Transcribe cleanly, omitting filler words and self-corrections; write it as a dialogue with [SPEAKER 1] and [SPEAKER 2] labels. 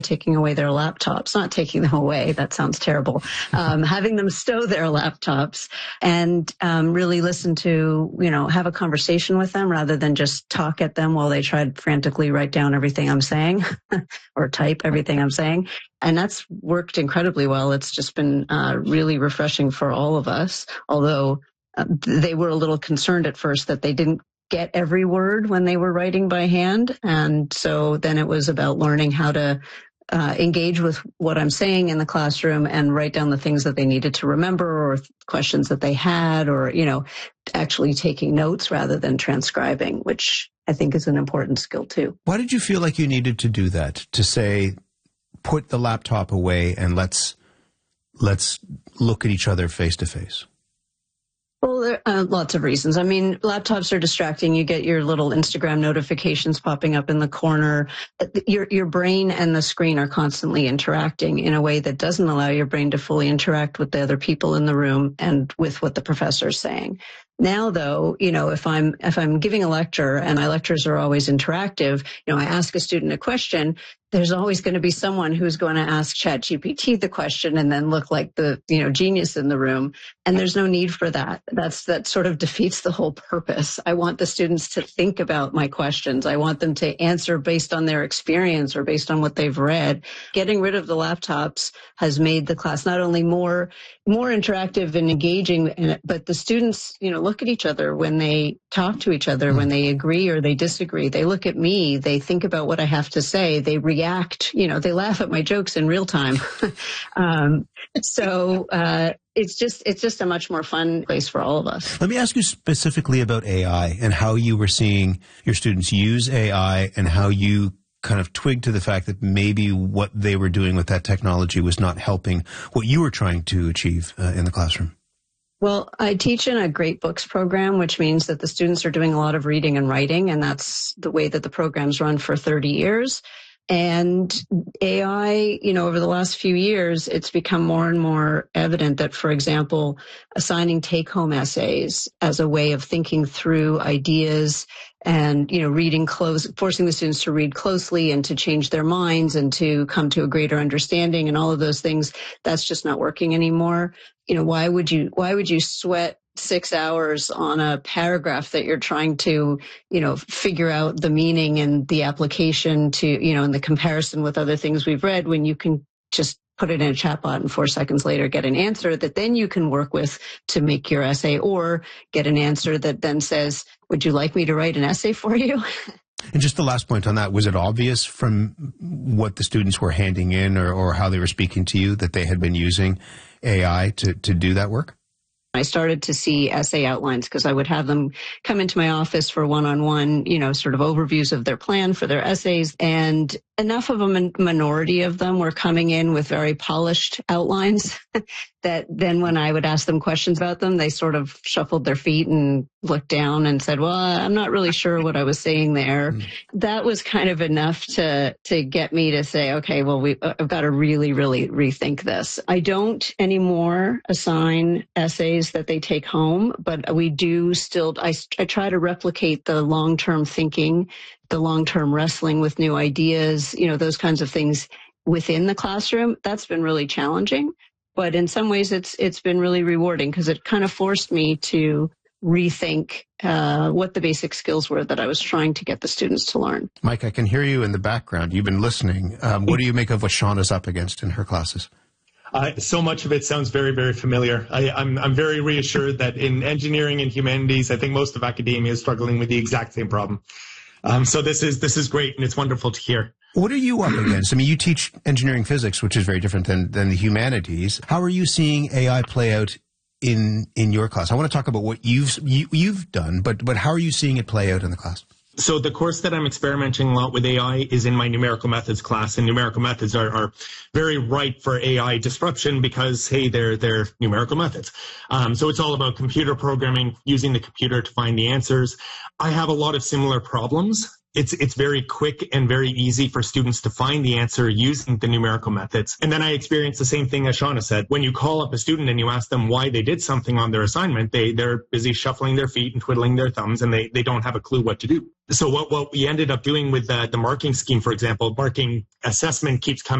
[SPEAKER 1] taking away their laptops, not taking them away, that sounds terrible, having them stow their laptops and really listen to, have a conversation with them rather than just talk at them while they try to frantically write down everything I'm saying or type everything I'm saying. And that's worked incredibly well. It's just been really refreshing for all of us, although they were a little concerned at first that they didn't get every word when they were writing by hand. And so then it was about learning how to engage with what I'm saying in the classroom and write down the things that they needed to remember or questions that they had or, actually taking notes rather than transcribing, which I think is an important skill too.
[SPEAKER 2] Why did you feel like you needed to do that, to say, put the laptop away and let's look at each other face to face?
[SPEAKER 1] Well, there are lots of reasons. I mean, laptops are distracting. You get your little Instagram notifications popping up in the corner. Your brain and the screen are constantly interacting in a way that doesn't allow your brain to fully interact with the other people in the room and with what the professor is saying. Now, though, if I'm giving a lecture and my lectures are always interactive, I ask a student a question, there's always going to be someone who's going to ask ChatGPT the question and then look like the, genius in the room. And there's no need for that. That sort of defeats the whole purpose. I want the students to think about my questions. I want them to answer based on their experience or based on what they've read. Getting rid of the laptops has made the class not only more interactive and engaging, but the students, look at each other when they talk to each other, when they agree or they disagree. They look at me, they think about what I have to say, they react, they laugh at my jokes in real time. It's just a much more fun place for all of us.
[SPEAKER 2] Let me ask you specifically about AI and how you were seeing your students use AI and how you kind of twigged to the fact that maybe what they were doing with that technology was not helping what you were trying to achieve in the classroom.
[SPEAKER 1] Well, I teach in a Great Books program, which means that the students are doing a lot of reading and writing, and that's the way that the program's run for 30 years. And AI, over the last few years, it's become more and more evident that, for example, assigning take-home essays as a way of thinking through ideas and, reading forcing the students to read closely and to change their minds and to come to a greater understanding and all of those things, that's just not working anymore. Why would you sweat 6 hours on a paragraph that you're trying to, figure out the meaning and the application to, and the comparison with other things we've read when you can just put it in a chatbot and 4 seconds later get an answer that then you can work with to make your essay, or get an answer that then says, would you like me to write an essay for you?
[SPEAKER 2] And just the last point on that, was it obvious from what the students were handing in or how they were speaking to you that they had been using AI to do that work?
[SPEAKER 1] I started to see essay outlines because I would have them come into my office for one-on-one, sort of overviews of their plan for their essays. And enough of a minority of them were coming in with very polished outlines that then when I would ask them questions about them, they sort of shuffled their feet and looked down and said, well, I'm not really sure what I was saying there. That was kind of enough to get me to say, okay, well, I've got to really, really rethink this. I don't anymore assign essays that they take home, but we do still, I try to replicate the long-term thinking, the long-term wrestling with new ideas, those kinds of things within the classroom. That's been really challenging, but in some ways it's been really rewarding because it kind of forced me to rethink what the basic skills were that I was trying to get the students to learn.
[SPEAKER 2] Mike, I can hear you in the background. You've been listening. What do you make of what Shauna's up against in her classes?
[SPEAKER 3] So much of it sounds very, very familiar. I'm very reassured that in engineering and humanities, I think most of academia is struggling with the exact same problem. So this is great, and it's wonderful to hear.
[SPEAKER 2] What are you up against? I mean, you teach engineering physics, which is very different than the humanities. How are you seeing AI play out in your class? I want to talk about what you've done, but how are you seeing it play out in the class?
[SPEAKER 3] So the course that I'm experimenting a lot with AI is in my numerical methods class, and numerical methods are very ripe for AI disruption because, hey, they're numerical methods. So it's all about computer programming, using the computer to find the answers. I have a lot of similar problems. It's very quick and very easy for students to find the answer using the numerical methods. And then I experienced the same thing as Shauna said. When you call up a student and you ask them why they did something on their assignment, they're busy shuffling their feet and twiddling their thumbs, and they don't have a clue what to do. So what we ended up doing with the marking scheme, for example, marking assessment keeps coming